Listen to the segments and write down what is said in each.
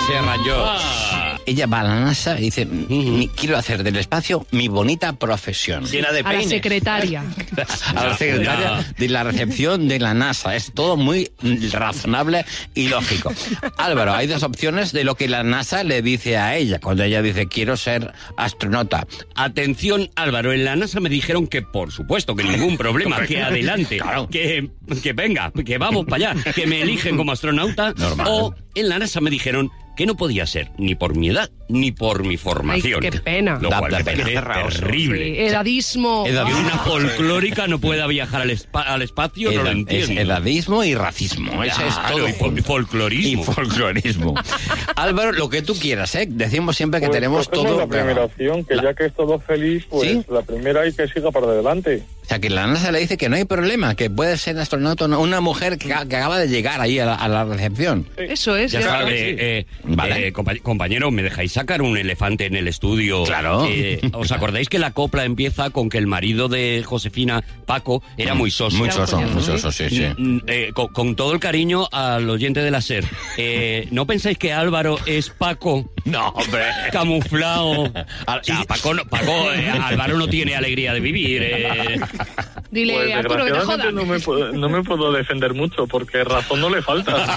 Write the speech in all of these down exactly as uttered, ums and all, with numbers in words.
Se rayó. Ah. Ella va a la NASA y dice, uh-huh. quiero hacer del espacio mi bonita profesión. Llena de peines. A la secretaria. A la secretaria de la recepción de la NASA. Es todo muy razonable y lógico. Álvaro, hay dos opciones de lo que la NASA le dice a ella cuando ella dice, quiero ser astronauta. Atención, Álvaro, en la NASA me dijeron que, por supuesto, que ningún problema, que adelante, claro. que, que venga, que vamos para allá, que me eligen como astronauta. Normal. O en la NASA me dijeron que no podía ser ni por mi edad ni por mi formación. Ay, qué pena. Lo Da- cual da me pena. parece terrible. Sí, edadismo. Edad- Que una folclórica no pueda viajar al, espa- al espacio, no lo Eda- es entiendo. edadismo y racismo. Eso es Claro, todo. y fol- folclorismo. Y folclorismo. Álvaro, lo que tú quieras, ¿eh? Decimos siempre que Pues tenemos cogemos todo... la primera opción, que La- ya que es todo feliz, pues ¿Sí? la primera hay que siga para adelante. O sea, que la NASA le dice que no hay problema, que puede ser astronauta una, una mujer que, que acaba de llegar ahí a la, a la recepción. Eso es. Ya ya está, está. eh, eh, Vale. eh, compa- compañero, ¿me dejáis sacar un elefante en el estudio? Claro. Eh, ¿Os acordáis que la copla empieza con que el marido de Josefina, Paco, era muy soso? Muy Era soso, un muy coñazo, soso, sí, sí. Mm, eh, con, con todo el cariño al oyente de la SER. Eh, ¿No pensáis que Álvaro es Paco? No, hombre. Camuflado. O sea, Paco, no- Paco eh, Álvaro no tiene alegría de vivir. eh. Dile, Pues Arturo, que te desgraciadamente jodan. no me, puedo, no me puedo defender mucho, porque razón no le falta.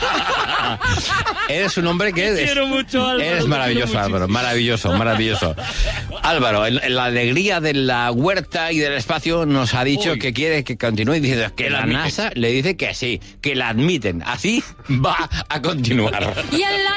Eres un hombre que... Te quiero mucho, Álvaro, Eres te maravilloso, quiero Álvaro, maravilloso, maravilloso. Álvaro, en, en la alegría de la huerta y del espacio nos ha dicho Uy. que quiere que continúe diciendo que Que la la admiten. NASA le dice que sí, que la admiten. Así va a continuar. Y en la